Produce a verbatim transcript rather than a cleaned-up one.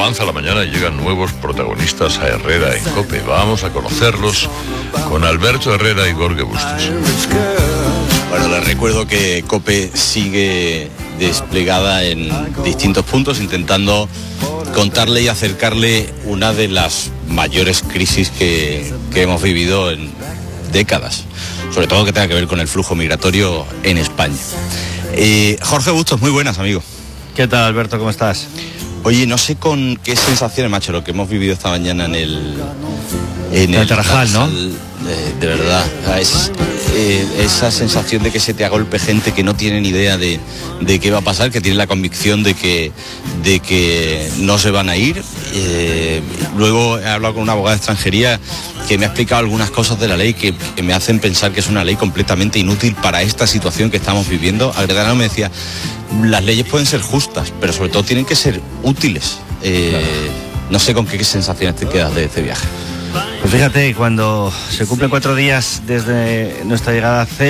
avanza la mañana y llegan nuevos protagonistas a Herrera en COPE. Vamos a conocerlos con Alberto Herrera y Gorge Bustos. Bueno, les recuerdo que COPE sigue desplegada en distintos puntos, intentando contarle y acercarle una de las mayores crisis que, que hemos vivido en décadas, sobre todo que tenga que ver con el flujo migratorio en España. Eh, Jorge Bustos, muy buenas, amigo. ¿Qué tal, Alberto? ¿Cómo estás? Oye, no sé con qué sensaciones, macho, lo que hemos vivido esta mañana en el... En el Tarajal, ¿no? De, de verdad, es, eh, esa sensación de que se te agolpe gente que no tiene ni idea de, de qué va a pasar, que tiene la convicción de que, de que no se van a ir. Eh, luego he hablado con una abogada de extranjería que me ha explicado algunas cosas de la ley que, que me hacen pensar que es una ley completamente inútil para esta situación que estamos viviendo. Agredano me decía, las leyes pueden ser justas, pero sobre todo tienen que ser útiles. Eh, claro. No sé con qué sensaciones te quedas de este viaje. Pues fíjate, cuando se cumplen cuatro días desde nuestra llegada a C E U,